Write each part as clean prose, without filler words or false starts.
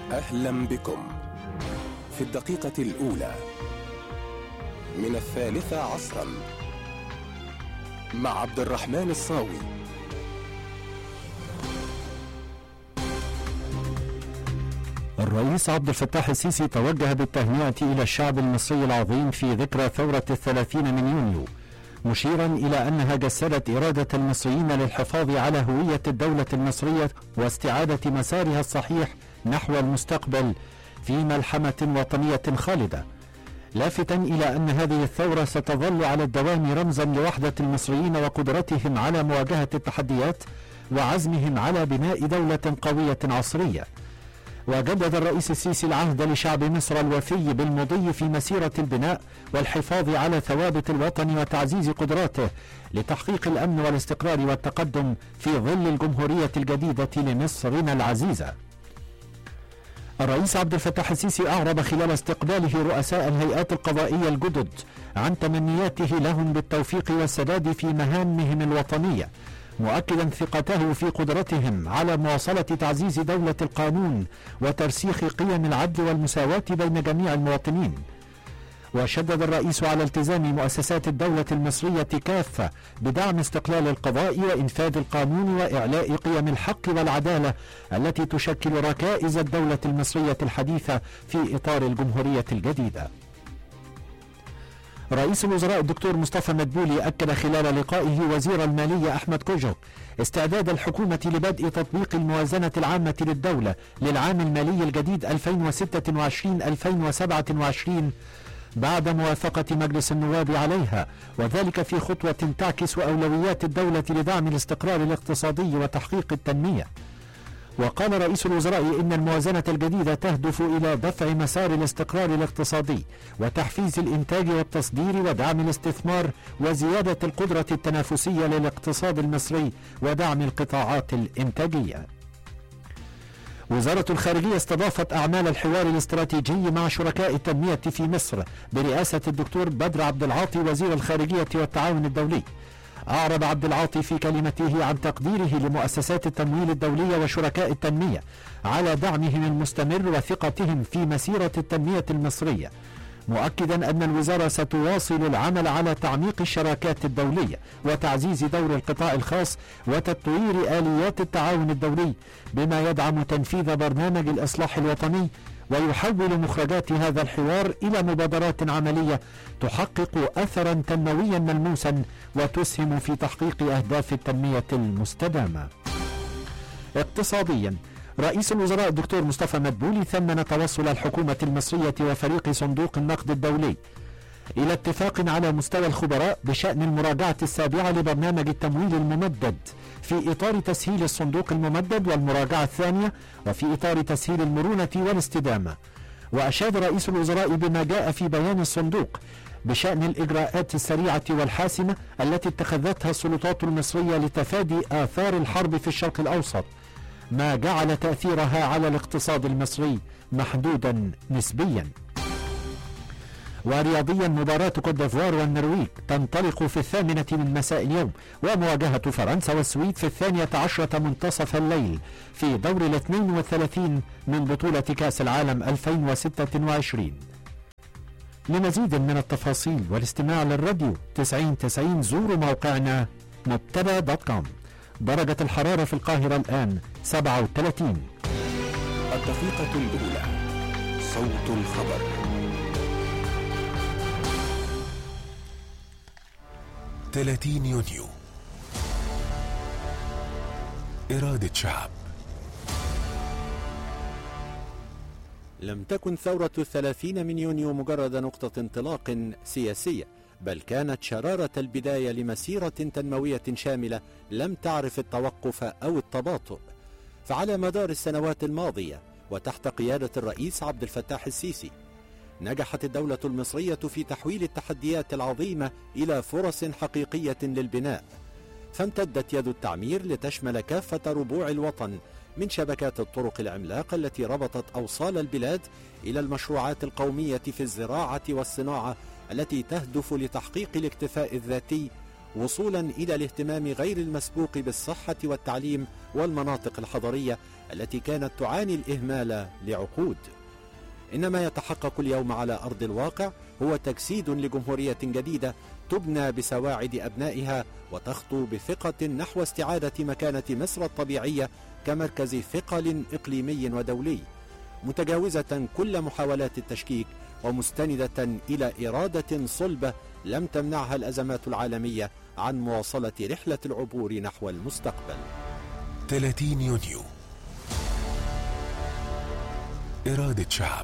أهلا بكم في الدقيقة الأولى من 13 مع عبد الرحمن الصاوي. الرئيس عبد الفتاح السيسي توجه بالتهنئة إلى الشعب المصري العظيم في ذكرى ثورة 30 من يونيو، مشيرا إلى أنها جسدت إرادة المصريين للحفاظ على هوية الدولة المصرية واستعادة مسارها الصحيح نحو المستقبل في ملحمة وطنية خالدة، لافتا إلى أن هذه الثورة ستظل على الدوام رمزا لوحدة المصريين وقدرتهم على مواجهة التحديات وعزمهم على بناء دولة قوية عصرية. وجدد الرئيس السيسي العهد لشعب مصر الوفي بالمضي في مسيرة البناء والحفاظ على ثوابت الوطن وتعزيز قدراته لتحقيق الأمن والاستقرار والتقدم في ظل الجمهورية الجديدة لمصرنا العزيزة. الرئيس عبد الفتاح السيسي أعرب خلال استقباله رؤساء الهيئات القضائية الجدد عن تمنياته لهم بالتوفيق والسداد في مهامهم الوطنية، مؤكدا ثقته في قدرتهم على مواصلة تعزيز دولة القانون وترسيخ قيم العدل والمساواة بين جميع المواطنين. وشدد الرئيس على التزام مؤسسات الدولة المصرية كافة بدعم استقلال القضاء وإنفاذ القانون وإعلاء قيم الحق والعدالة التي تشكل ركائز الدولة المصرية الحديثة في إطار الجمهورية الجديدة. رئيس الوزراء الدكتور مصطفى مدبولي أكد خلال لقائه وزير المالية أحمد كوجو استعداد الحكومة لبدء تطبيق الموازنة العامة للدولة للعام المالي الجديد 2026-2027 بعد موافقة مجلس النواب عليها، وذلك في خطوة تعكس أولويات الدولة لدعم الاستقرار الاقتصادي وتحقيق التنمية. وقال رئيس الوزراء إن الموازنة الجديدة تهدف إلى دفع مسار الاستقرار الاقتصادي وتحفيز الإنتاج والتصدير ودعم الاستثمار وزيادة القدرة التنافسية للاقتصاد المصري ودعم القطاعات الإنتاجية. وزارة الخارجية استضافت أعمال الحوار الاستراتيجي مع شركاء التنمية في مصر برئاسة الدكتور بدر عبد العاطي وزير الخارجية والتعاون الدولي. أعرب عبد العاطي في كلمته عن تقديره لمؤسسات التمويل الدولية وشركاء التنمية على دعمهم المستمر وثقتهم في مسيرة التنمية المصرية، مؤكدا أن الوزارة ستواصل العمل على تعميق الشراكات الدولية وتعزيز دور القطاع الخاص وتطوير آليات التعاون الدولي بما يدعم تنفيذ برنامج الإصلاح الوطني ويحول مخرجات هذا الحوار إلى مبادرات عملية تحقق أثرا تنمويا ملموسا وتسهم في تحقيق أهداف التنمية المستدامة. اقتصاديا، رئيس الوزراء الدكتور مصطفى مدبولي ثمن توصل الحكومة المصرية وفريق صندوق النقد الدولي إلى اتفاق على مستوى الخبراء بشأن المراجعة السابعة لبرنامج التمويل الممدد في إطار تسهيل الصندوق الممدد والمراجعة الثانية وفي إطار تسهيل المرونة والاستدامة. وأشاد رئيس الوزراء بما جاء في بيان الصندوق بشأن الإجراءات السريعة والحاسمة التي اتخذتها السلطات المصرية لتفادي آثار الحرب في الشرق الأوسط، ما جعل تأثيرها على الاقتصاد المصري محدودا نسبيا. ورياضيا، مباراة كوت ديفوار والنرويج تنطلق في 8 من مساء اليوم، ومواجهة فرنسا والسويد في 12 منتصف الليل في دور 32 من بطولة كأس العالم 2026. لمزيد من التفاصيل والاستماع للراديو 90 زوروا موقعنا مبتدا.com. درجة الحرارة في القاهرة الآن 37. الدقيقة الأولى، صوت الخبر. 30 يونيو، إرادة شعب. لم تكن ثورة 30 من يونيو مجرد نقطة انطلاق سياسية، بل كانت شرارة البداية لمسيرة تنموية شاملة لم تعرف التوقف أو التباطؤ. فعلى مدار السنوات الماضية وتحت قيادة الرئيس عبد الفتاح السيسي، نجحت الدولة المصرية في تحويل التحديات العظيمة إلى فرص حقيقية للبناء، فامتدت يد التعمير لتشمل كافة ربوع الوطن، من شبكات الطرق العملاقة التي ربطت أوصال البلاد إلى المشروعات القومية في الزراعة والصناعة التي تهدف لتحقيق الاكتفاء الذاتي، وصولا إلى الاهتمام غير المسبوق بالصحة والتعليم والمناطق الحضرية التي كانت تعاني الإهمال لعقود. إن ما يتحقق اليوم على أرض الواقع هو تجسيد لجمهورية جديدة تبنى بسواعد أبنائها وتخطو بثقة نحو استعادة مكانة مصر الطبيعية كمركز ثقل إقليمي ودولي، متجاوزة كل محاولات التشكيك ومستندة إلى إرادة صلبة لم تمنعها الأزمات العالمية عن مواصلة رحلة العبور نحو المستقبل. 30 يونيو، إرادة شعب.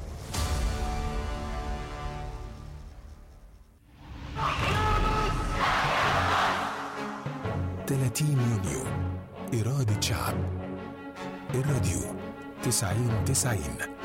يونيو، إرادة شعب. الراديو 90-90.